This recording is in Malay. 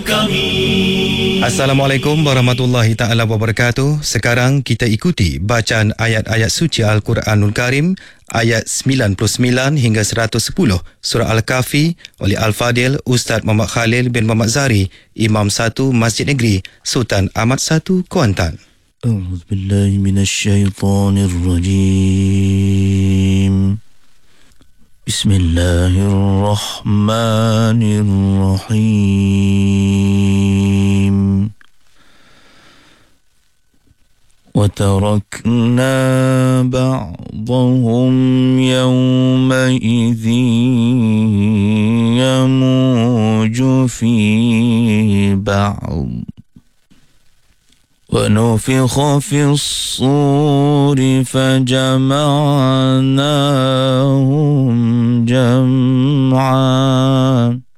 Assalamualaikum warahmatullahi taala wabarakatuh. Sekarang kita ikuti bacaan ayat-ayat suci Al-Quranul Karim ayat 99 hingga 110 surah Al-Kahfi oleh Al-Fadil Ustaz Muhammad Khalil bin Muhammad Zahri, Imam 1 Masjid Negeri Sultan Ahmad 1 Kuantan. A'udzubillahi minasyaitonirrajim. Bismillahirrahmanirrahim. وتركنا بعضهم يومئذ يموج في بعض ونفخ في الصور فجمعناهم جمعا